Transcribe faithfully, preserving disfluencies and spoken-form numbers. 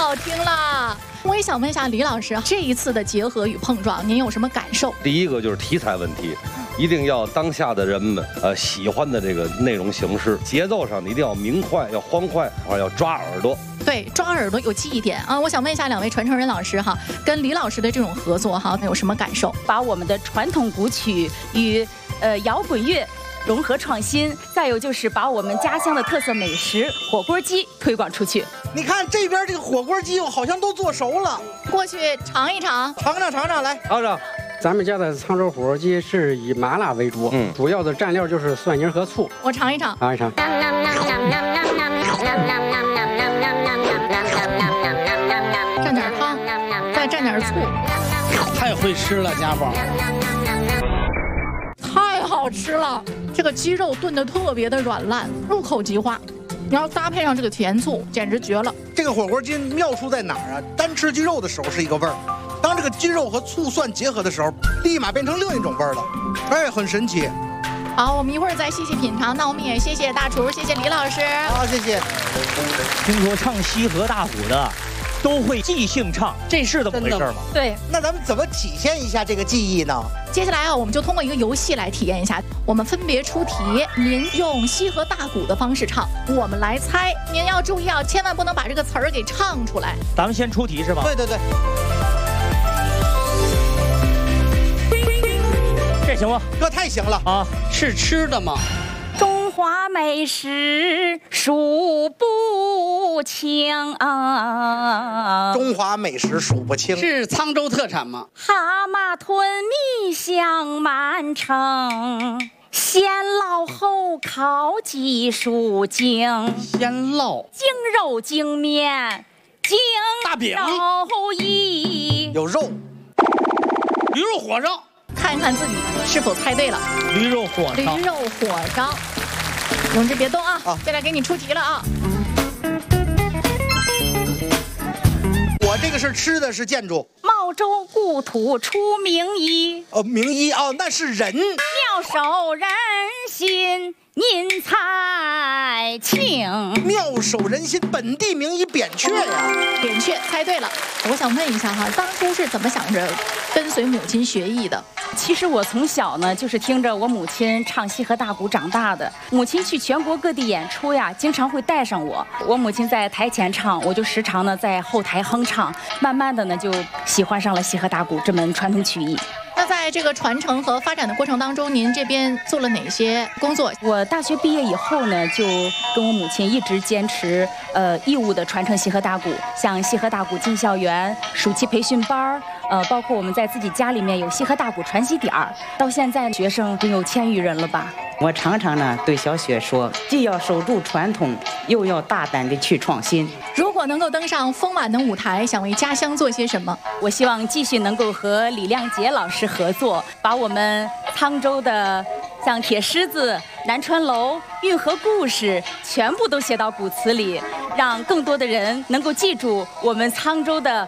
好听了。我也想问一下李老师，这一次的结合与碰撞，您有什么感受？ 第一个就是题材问题，一定要当下的人们呃喜欢的这个内容形式，节奏上你一定要明快，要欢快，啊要抓耳朵。 对，抓耳朵有记忆点啊！我想问一下两位传承人老师哈，跟李老师的这种合作哈，有什么感受？ 把我们的传统古曲与呃摇滚乐融合创新，再有就是把我们家乡的特色美食火锅鸡推广出去。 你看这边这个火锅鸡好像都做熟了， 过去尝一尝， 尝尝尝尝来， 尝尝。 咱们家的沧州火锅鸡是以麻辣为主，嗯，主要的蘸料就是蒜泥和醋。 我尝一尝， 尝一尝。 蘸点汤，再蘸点醋。 太会吃了，家宝。 太好吃了，这个鸡肉炖得特别的软烂，入口即化。你要搭配上这个甜醋，简直绝了。 这个火锅鸡妙处在哪儿啊？单吃鸡肉的时候是一个味儿，当这个鸡肉和醋蒜结合的时候，立马变成另一种味儿了，哎，很神奇。 好，我们一会儿再细细品尝。那我们也谢谢大厨，谢谢李老师。 好，谢谢。 听说唱西河大鼓的都会即兴唱，这是怎么回事吗？ 对， 那咱们怎么体现一下这个技艺呢？ 接下来啊，我们就通过一个游戏来体验一下。我们分别出题，您用西河大鼓的方式唱，我们来猜。您要注意啊，千万不能把这个词儿给唱出来。 咱们先出题是吧？ 对对对。 这行吗？ 这太行了啊！ 是吃的吗？ 中华美食数不清啊！ 中华美食数不清。 是沧州特产吗？ 蛤蟆吞米香满城，先烙后烤鸡属精， 先烙精肉精面精大饼肉衣， 有肉， 驴肉火烧。 看看自己是否猜对了。 驴肉火烧。 驴肉火烧。永志别动啊！ 啊， 再来给你出题了啊！ 我这个是吃的，是建筑。 茂州故土出名医。 哦，名医哦，那是人。 妙手仁心您才请。 妙手仁心，本地名医扁鹊呀。 扁鹊猜对了。我想问一下哈，当初是怎么想着跟随母亲学艺的？ 其实我从小呢，就是听着我母亲唱西河大鼓长大的。母亲去全国各地演出呀，经常会带上我。我母亲在台前唱，我就时常呢在后台哼唱。慢慢的呢，就喜欢上了西河大鼓这门传统曲艺。 那在这个传承和发展的过程当中，您这边做了哪些工作？ 我大学毕业以后呢，就跟我母亲一直坚持呃义务的传承西河大鼓，像西河大鼓进校园、暑期培训班呃，包括我们在自己家里面有西河大鼓传习点儿，到现在学生已有千余人了吧。 我常常呢对小雪说，既要守住传统，又要大胆的去创新。 如果能够登上丰满的舞台，想为家乡做些什么？ 我希望继续能够和李亮杰老师合作，把我们沧州的像铁狮子、南川楼、运河故事全部都写到鼓词里，让更多的人能够记住我们沧州的